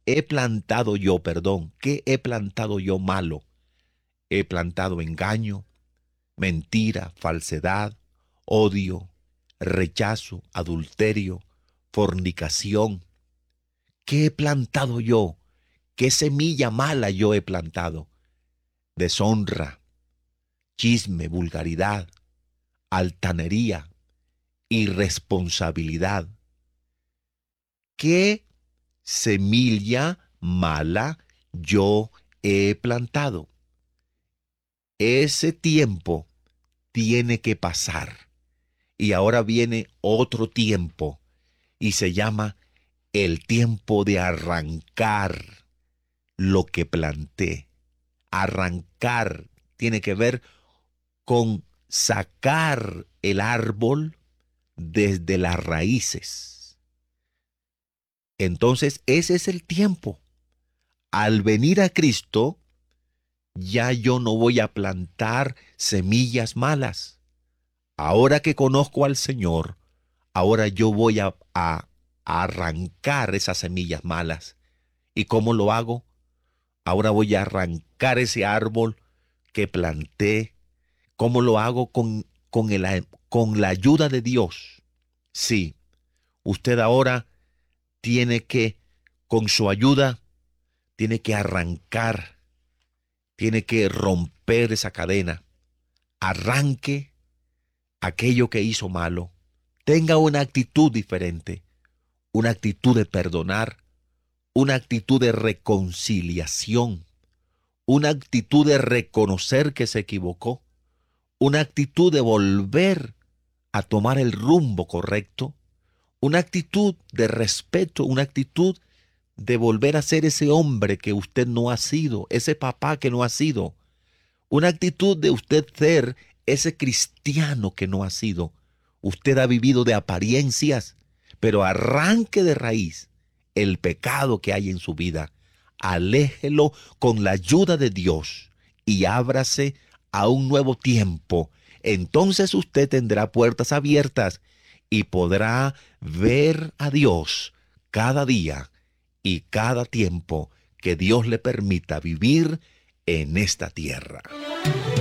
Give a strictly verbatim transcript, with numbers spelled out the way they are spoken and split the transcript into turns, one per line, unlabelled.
he plantado yo, perdón, qué he plantado yo malo? He plantado engaño, mentira, falsedad, odio, rechazo, adulterio, fornicación. ¿Qué he plantado yo? ¿Qué semilla mala yo he plantado? Deshonra, chisme, vulgaridad, altanería, irresponsabilidad. ¿Qué semilla mala yo he plantado? Ese tiempo tiene que pasar. Y ahora viene otro tiempo y se llama el tiempo de arrancar lo que planté. Arrancar tiene que ver con sacar el árbol desde las raíces. Entonces, ese es el tiempo. Al venir a Cristo, ya yo no voy a plantar semillas malas. Ahora que conozco al Señor, ahora yo voy a, a, a arrancar esas semillas malas. ¿Y cómo lo hago? Ahora voy a arrancar ese árbol que planté. ¿Cómo lo hago? Con, con, el, con la ayuda de Dios. Sí, usted ahora tiene que, con su ayuda, tiene que arrancar, tiene que romper esa cadena. Arranque aquello que hizo malo. Tenga una actitud diferente, una actitud de perdonar, una actitud de reconciliación, una actitud de reconocer que se equivocó, una actitud de volver a tomar el rumbo correcto, una actitud de respeto, una actitud de volver a ser ese hombre que usted no ha sido, ese papá que no ha sido, una actitud de usted ser ese cristiano que no ha sido. Usted ha vivido de apariencias, pero arranque de raíz el pecado que hay en su vida. Aléjelo con la ayuda de Dios y ábrase a un nuevo tiempo. Entonces usted tendrá puertas abiertas y podrá ver a Dios cada día y cada tiempo que Dios le permita vivir en esta tierra.